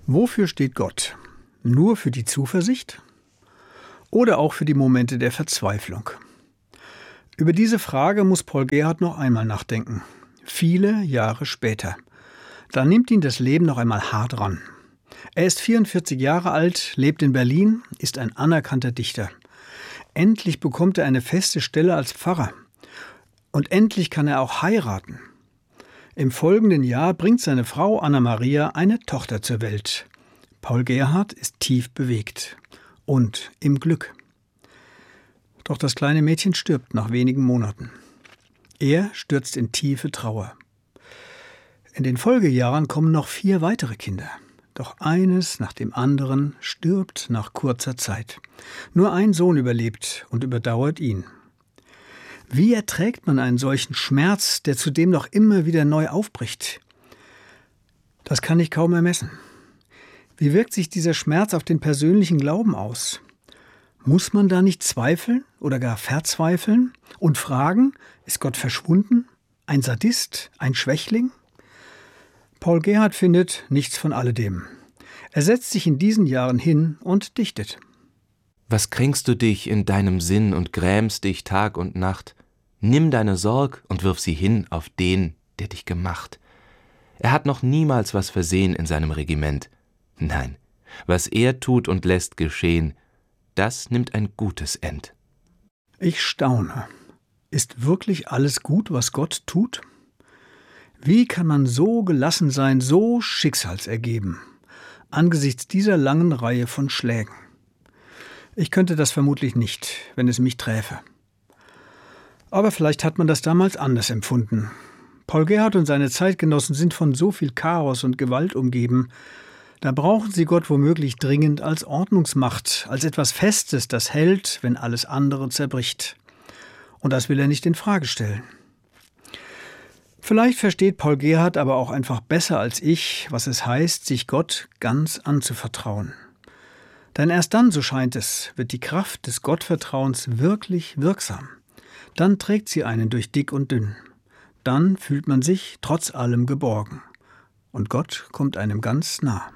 Wofür steht Gott? Nur für die Zuversicht oder auch für die Momente der Verzweiflung? Über diese Frage muss Paul Gerhardt noch einmal nachdenken. Viele Jahre später. Da nimmt ihn das Leben noch einmal hart ran. Er ist 44 Jahre alt, lebt in Berlin, ist ein anerkannter Dichter. Endlich bekommt er eine feste Stelle als Pfarrer. Und endlich kann er auch heiraten. Im folgenden Jahr bringt seine Frau Anna-Maria eine Tochter zur Welt. Paul Gerhardt ist tief bewegt und im Glück. Doch das kleine Mädchen stirbt nach wenigen Monaten. Er stürzt in tiefe Trauer. In den Folgejahren kommen noch 4 weitere Kinder. Doch eines nach dem anderen stirbt nach kurzer Zeit. Nur ein Sohn überlebt und überdauert ihn. Wie erträgt man einen solchen Schmerz, der zudem noch immer wieder neu aufbricht? Das kann ich kaum ermessen. Wie wirkt sich dieser Schmerz auf den persönlichen Glauben aus? Muss man da nicht zweifeln oder gar verzweifeln und fragen, ist Gott verschwunden? Ein Sadist? Ein Schwächling? Paul Gerhardt findet nichts von alledem. Er setzt sich in diesen Jahren hin und dichtet. Was kränkst du dich in deinem Sinn und grämst dich Tag und Nacht? Nimm deine Sorg und wirf sie hin auf den, der dich gemacht. Er hat noch niemals was versehen in seinem Regiment. Nein, was er tut und lässt geschehen, das nimmt ein gutes End. Ich staune. Ist wirklich alles gut, was Gott tut? Wie kann man so gelassen sein, so schicksalsergeben, angesichts dieser langen Reihe von Schlägen? Ich könnte das vermutlich nicht, wenn es mich träfe. Aber vielleicht hat man das damals anders empfunden. Paul Gerhardt und seine Zeitgenossen sind von so viel Chaos und Gewalt umgeben. Da brauchen sie Gott womöglich dringend als Ordnungsmacht, als etwas Festes, das hält, wenn alles andere zerbricht. Und das will er nicht in Frage stellen. Vielleicht versteht Paul Gerhardt aber auch einfach besser als ich, was es heißt, sich Gott ganz anzuvertrauen. Denn erst dann, so scheint es, wird die Kraft des Gottvertrauens wirklich wirksam. Dann trägt sie einen durch dick und dünn. Dann fühlt man sich trotz allem geborgen. Und Gott kommt einem ganz nah.